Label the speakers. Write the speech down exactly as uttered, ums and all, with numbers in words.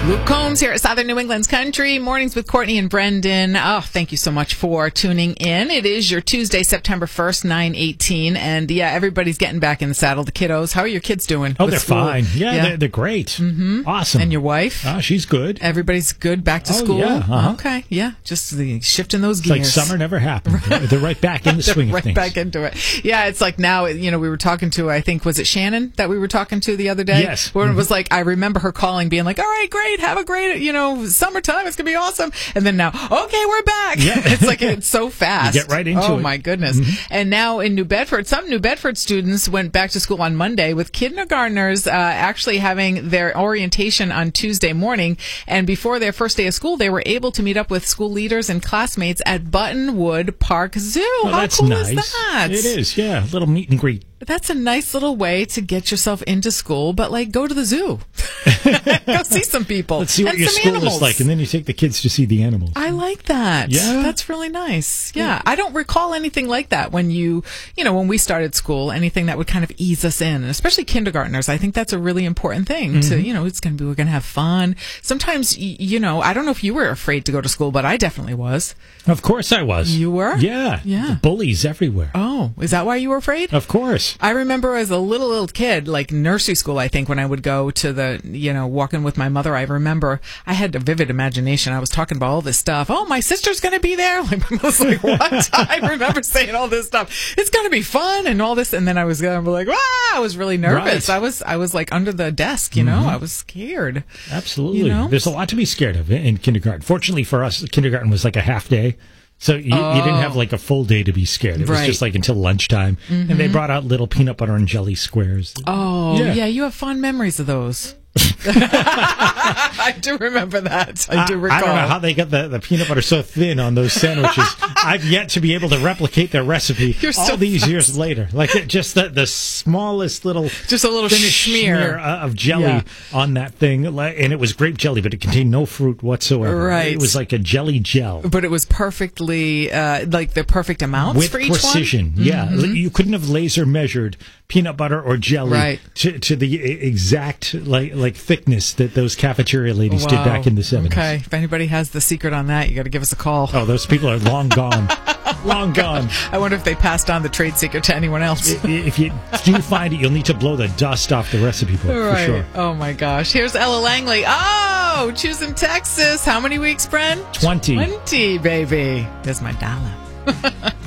Speaker 1: Luke Combs here at Southern New England's Country Mornings with Courtney and Brendan. Oh, thank you so much for tuning in. It is your Tuesday, September first, nine eighteen. And yeah, everybody's getting back in the saddle. The kiddos. How are your kids doing?
Speaker 2: Oh,
Speaker 1: with
Speaker 2: they're
Speaker 1: school?
Speaker 2: fine. Yeah,
Speaker 1: Yeah.
Speaker 2: They're, they're great.
Speaker 1: Mm-hmm.
Speaker 2: Awesome.
Speaker 1: And your wife?
Speaker 2: Oh, she's good.
Speaker 1: Everybody's good back to
Speaker 2: Oh,
Speaker 1: school?
Speaker 2: yeah, uh-huh.
Speaker 1: Okay, yeah. Just the shifting those
Speaker 2: It's
Speaker 1: gears.
Speaker 2: like summer never happened. They're, they're right back in the swing
Speaker 1: right
Speaker 2: of things.
Speaker 1: back into it. Yeah, it's like now, you know, we were talking to, I think, was it Shannon that we were talking to the other day?
Speaker 2: Yes.
Speaker 1: Where
Speaker 2: Mm-hmm.
Speaker 1: it was like, I remember her calling, being like, all right, great, have a great, you know, summertime, it's going to be awesome. And then now, okay, we're back.
Speaker 2: Yeah.
Speaker 1: It's like, it's so fast.
Speaker 2: You get right into
Speaker 1: oh,
Speaker 2: it.
Speaker 1: my goodness. Mm-hmm. And now in New Bedford, some New Bedford students went back to school on Monday with kindergartners uh, actually having their orientation on Tuesday morning. And before their first day of school, they were able to meet up with school leaders and classmates at Buttonwood Park Zoo.
Speaker 2: Well,
Speaker 1: How
Speaker 2: that's
Speaker 1: cool
Speaker 2: nice.
Speaker 1: is that?
Speaker 2: It is, yeah. A little meet and greet.
Speaker 1: That's a nice little way to get yourself into school, but like go to the zoo. Go see some people.
Speaker 2: Let's see what
Speaker 1: and
Speaker 2: your
Speaker 1: some
Speaker 2: school
Speaker 1: animals.
Speaker 2: is like, and then you take the kids to see the animals.
Speaker 1: I like that.
Speaker 2: Yeah?
Speaker 1: That's really nice. Yeah. I don't recall anything like that when you, you know, when we started school, anything that would kind of ease us in, and especially kindergartners. I think that's a really important thing
Speaker 2: Mm-hmm.
Speaker 1: to, you know, it's going to be, we're going to have fun. Sometimes, y- you know, I don't know if you were afraid to go to school, but I definitely was.
Speaker 2: Of course I was.
Speaker 1: You were?
Speaker 2: Yeah.
Speaker 1: Yeah.
Speaker 2: Bullies everywhere.
Speaker 1: Oh, is that why you were afraid?
Speaker 2: Of course.
Speaker 1: I remember as a little, little kid, like nursery school, I think, when I would go to the, you know, walking with my mother, I remember I had a vivid imagination. I was talking about all this stuff. Oh, my sister's going to be there. Like, I was like, what? I remember saying all this stuff. It's going to be fun and all this. And then I was going to be like, ah, I was really nervous.
Speaker 2: Right.
Speaker 1: I was, I was like under the desk, you know, I was scared.
Speaker 2: Absolutely.
Speaker 1: You know?
Speaker 2: There's a lot to be scared of in kindergarten. Fortunately for us, kindergarten was like a half day. So you,
Speaker 1: Oh.
Speaker 2: you didn't have like a full day to be scared. It was
Speaker 1: Right.
Speaker 2: just like until lunchtime. And they brought out little peanut butter and jelly squares.
Speaker 1: Oh, yeah,
Speaker 2: Yeah.
Speaker 1: you have fond memories of those. I do remember that. I do recall.
Speaker 2: I don't know how they got the, the peanut butter so thin on those sandwiches. I've yet to be able to replicate their recipe
Speaker 1: You're
Speaker 2: all
Speaker 1: so
Speaker 2: these
Speaker 1: fast.
Speaker 2: years later. Like it, just the, the smallest little
Speaker 1: Just a little
Speaker 2: finished
Speaker 1: smear.
Speaker 2: uh, of jelly
Speaker 1: Yeah.
Speaker 2: on that thing. Like- And it was grape jelly, but it contained no fruit whatsoever.
Speaker 1: Right.
Speaker 2: It was like a jelly gel.
Speaker 1: But it was perfectly, uh, like the perfect amounts
Speaker 2: With
Speaker 1: for each
Speaker 2: precision,
Speaker 1: one?
Speaker 2: yeah. You couldn't have laser measured peanut butter or jelly
Speaker 1: Right.
Speaker 2: to, to the e- exact like like thickness that those cafeteria ladies did
Speaker 1: Wow.
Speaker 2: back in the seventies.
Speaker 1: Okay, if anybody has the secret on that, you got to give us a call.
Speaker 2: Oh, those people are long gone. long gone.
Speaker 1: I wonder if they passed on the trade secret to anyone else.
Speaker 2: I- If you do find it, you'll need to blow the dust off the recipe book
Speaker 1: Right.
Speaker 2: for sure.
Speaker 1: Oh my gosh. Here's Ella Langley. Oh, choosing Texas. How many weeks, Bren?
Speaker 2: Twenty.
Speaker 1: Twenty, baby. There's my dollar.